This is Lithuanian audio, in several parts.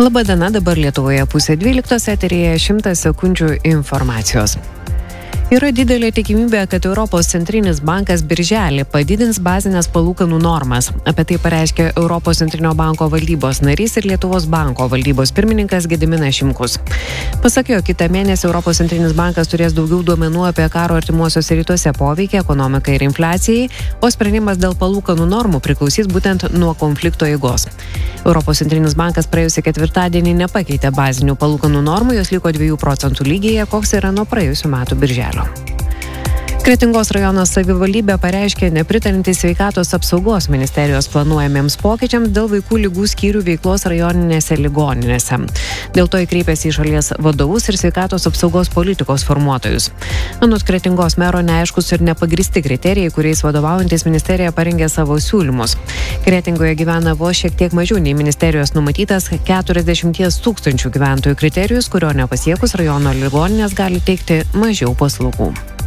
Labadiena, dabar Lietuvoje 11:30 eteryje 100 sekundžių informacijos. Yra didelė tikimybė, kad Europos centrinis bankas birželį padidins bazinės palūkanų normas. Apie tai pareiškė Europos centrinio banko valdybos narys ir Lietuvos banko valdybos pirmininkas Gediminas Šimkus. Pasak jo, kitą mėnesį Europos centrinis bankas turės daugiau duomenų apie karo artimuosiuose rytuose poveikį ekonomikai ir infliacijai, o sprendimas dėl palūkanų normų priklausys būtent nuo konflikto eigos. Europos centrinis bankas praėjusį ketvirtadienį nepakeitė bazinių palūkanų normų, jos liko 2 procentų lygyje, koks yra nuo praėjusių metų birželio. Kretingos rajono savivaldybė pareiškė nepritarinti sveikatos apsaugos ministerijos planuojamiems pokyčiams dėl vaikų ligų skyrių veiklos rajoninėse ligoninėse. Dėl to kreipėsi į šalies vadovus ir sveikatos apsaugos politikos formuotojus. Anot Kretingos mero neaiškus ir nepagristi kriterijai, kuriais vadovaujantis ministerija parengė savo siūlymus. Kretingoje gyvena vos šiek tiek mažiau nei ministerijos numatytas 40 000 gyventojų kriterijus, kurio nepasiekus rajono ligoninės gali teikti mažiau paslaugų.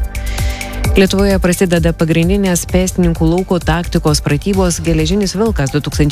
Lietuvoje prasideda pagrindinės pėstininkų lauko taktikos pratybos Geležinis vilkas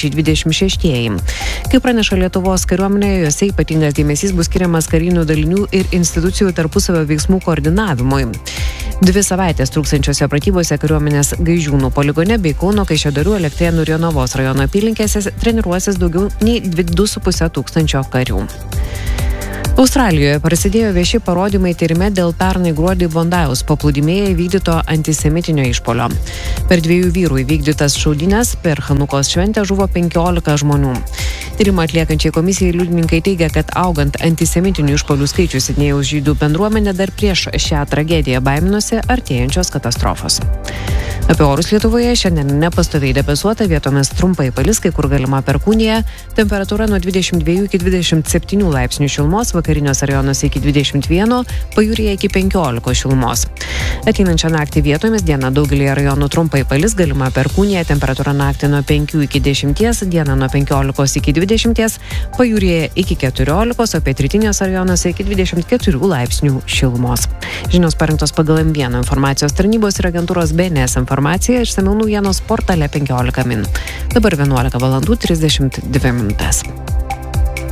2026. Kaip praneša Lietuvos kariuomenė, jose ypatingas dėmesys bus skiriamas karinių dalinių ir institucijų tarpusavio veiksmų koordinavimui. 2 savaitės truksiančiose pratybose kariuomenės Gaižiūnų poligone bei Kauno Kaišiadorių, Elektrėnų ir Jonavos rajono apylinkėse treniruosis daugiau nei 2,5 tūkstančio karių. Australijoje prasidėjo vieši parodymai tyrime dėl pernai gruodį Bondajaus paplūdimyje įvykdyto antisemitinio išpuolio. Per 2 vyrų įvykdytas šaudynes per Chanukos šventę žuvo 15 žmonių. Tyrimą atliekančiai komisijai liudininkai teigia, kad augant antisemitinių išpuolių skaičius Sidnėjaus žydų bendruomenė dar prieš šią tragediją baiminosi artėjančios katastrofos. Apie orus Lietuvoje šiandien nepastoviai debesuota, vietomis trumpai palis, kai kur galima perkūnija, temperatūra nuo 22 iki 27 laipsnių šilumos, vakariniuose rajonuose iki 21, pajūryje iki 15 šilumos. Ateinančią naktį vietomis dieną daugelį rajonų trumpai palis, galima perkūnija, temperatūra naktį nuo 5 iki 10, dieną nuo 15 iki 20, pajūryje iki 14, o pietrytiniuose rajonuose iki 24 laipsnių šilumos. Žinios parengtos pagal M1 informacijos tarnybos ir agentūros BNS informacija, išsamiau naujienos portale 15 min. Dabar 11:32 min.